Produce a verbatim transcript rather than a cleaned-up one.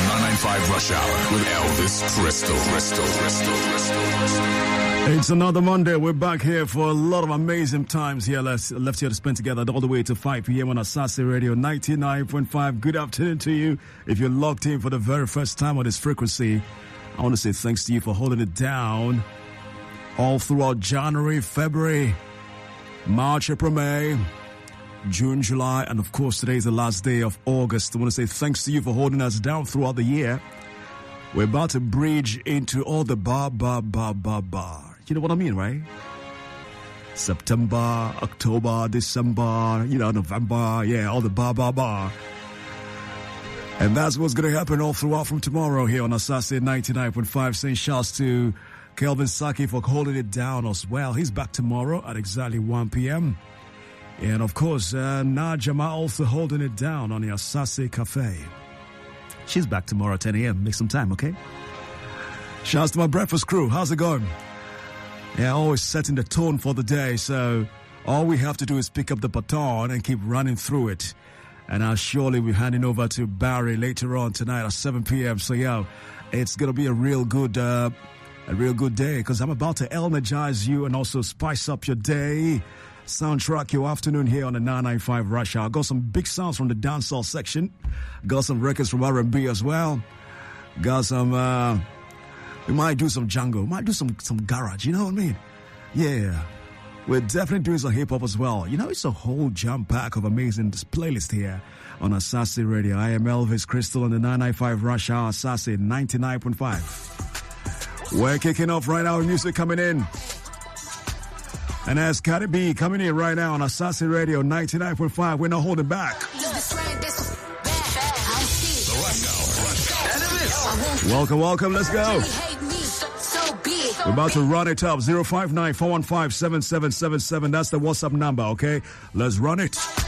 nine ninety-five Rush Hour with Elvis Crystal. Crystal, Crystal, Crystal, Crystal. It's another Monday. We're back here for a lot of amazing times here. Let's left here to spend together all the way to five p.m. on Asase Radio ninety-nine point five. Good afternoon to you. If you're locked in for the very first time on this frequency, I want to say thanks to you for holding it down all throughout January, February, March, April, May, June, July, and of course today is the last day of August. I want to say thanks to you for holding us down throughout the year. We're about to bridge into all the bar, bar, bar, bar, bar. You know what I mean, right? September, October, December, you know, November, yeah, all the bar, bar, bar. And that's what's going to happen all throughout from tomorrow here on Asase ninety-nine point five. Saying shouts to Kelvin Saki for holding it down as well. He's back tomorrow at exactly one p.m. And of course, uh, Najama also holding it down on the Asase Cafe. She's back tomorrow at ten a.m. Make some time, okay? Shouts to my breakfast crew. How's it going? Yeah, always setting the tone for the day. So all we have to do is pick up the baton and keep running through it. And I'll surely be handing over to Barry later on tonight at seven p.m. So yeah, it's going to be a real good, uh, a real good day because I'm about to energize you and also spice up your day. Soundtrack your afternoon here on the nine ninety-five Rush Hour. Got some big sounds from the dancehall section. Got some records from R and B as well. Got some, uh, we might do some jungle. We might do some, some garage, you know what I mean? Yeah. We're definitely doing some hip-hop as well. You know, it's a whole jam pack of amazing playlist here on Asase Radio. I am Elvis Crystal on the nine ninety-five Rush Hour, Asase ninety-nine point five. We're kicking off right now with music coming in. And as Cardi B coming in right now on Asase Radio ninety-nine point five, we're not holding back. Welcome, welcome, let's go. We're about to run it up. zero five nine, four one five, seven seven seven seven. That's the WhatsApp number, okay? Let's run it.